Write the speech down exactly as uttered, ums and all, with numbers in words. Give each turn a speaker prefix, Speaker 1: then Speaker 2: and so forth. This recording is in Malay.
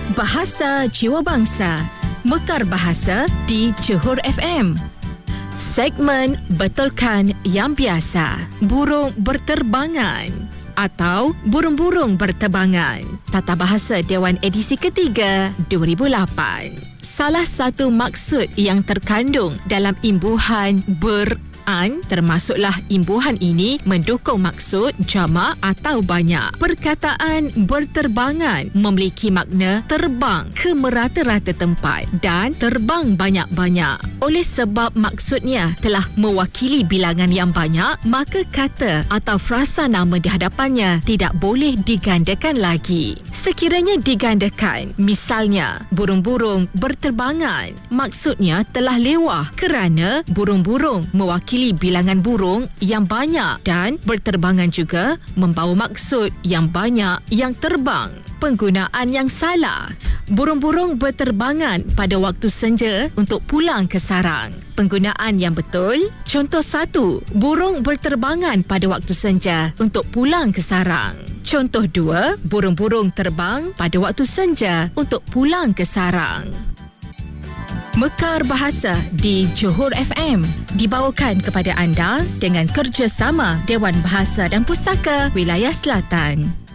Speaker 1: Bahasa Jiwa Bangsa, Mekar Bahasa di Johor F M. Segmen Betulkan yang Biasa, Burung Berterbangan atau Burung-Burung Berterbangan. Tata Bahasa Dewan edisi ketiga dua ribu lapan. Salah satu maksud yang terkandung dalam imbuhan ber an termasuklah imbuhan ini mendukung maksud jamak atau banyak. Perkataan berterbangan memiliki makna terbang ke merata-rata tempat dan terbang banyak-banyak. Oleh sebab maksudnya telah mewakili bilangan yang banyak, maka kata atau frasa nama di hadapannya tidak boleh digandakan lagi. Sekiranya digandakan, misalnya burung-burung berterbangan, maksudnya telah lewah kerana burung-burung mewakili bilangan burung yang banyak dan berterbangan juga membawa maksud yang banyak yang terbang. Penggunaan yang salah. Burung-burung berterbangan pada waktu senja untuk pulang ke sarang. Penggunaan yang betul. Contoh satu, burung berterbangan pada waktu senja untuk pulang ke sarang. Contoh dua, burung-burung terbang pada waktu senja untuk pulang ke sarang. Mekar Bahasa di Johor F M dibawakan kepada anda dengan kerjasama Dewan Bahasa dan Pustaka Wilayah Selatan.